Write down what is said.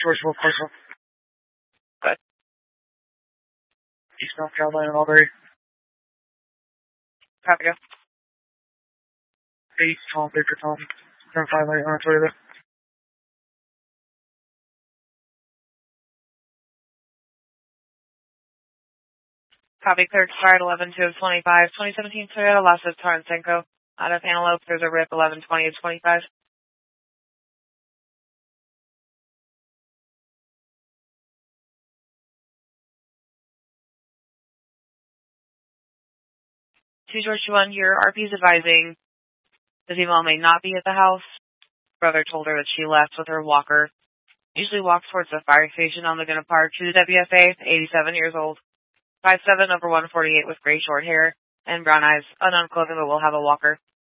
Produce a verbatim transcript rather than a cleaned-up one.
George Wolf Parcel. Good. East North Carolina, Mulberry. Copy. eight, Tom, Baker, Tom. ten five eight on Toyota. Copy. Clear expired eleven two of twenty-five. twenty seventeen Toyota Lexus Taransenko. Out of Antelope, there's a R I P eleven twenty of twenty-five. Two George one, your R P is advising the female may not be at the house. Brother told her that she left with her walker. Usually walks towards the fire station on the Laguna Park. She's a W F A, eighty-seven years old. five seven over one forty-eight with gray short hair and brown eyes. Unknown clothing, but will have a walker.